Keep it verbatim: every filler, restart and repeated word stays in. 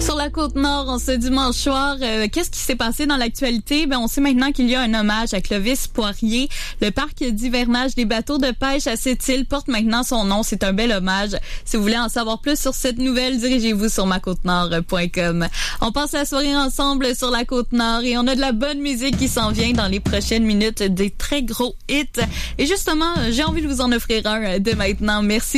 Sur la Côte-Nord, en ce dimanche soir, euh, qu'est-ce qui s'est passé dans l'actualité? Ben, on sait maintenant qu'il y a un hommage à Clovis Poirier. Le parc d'hivernage des bateaux de pêche à Sept-Îles porte maintenant son nom. C'est un bel hommage. Si vous voulez en savoir plus sur cette nouvelle, dirigez-vous sur ma côte nord point com. On passe la soirée ensemble sur la Côte-Nord et on a de la bonne musique qui s'en vient dans les prochaines minutes, des très gros hits. Et justement, j'ai envie de vous en offrir un dès maintenant. Merci.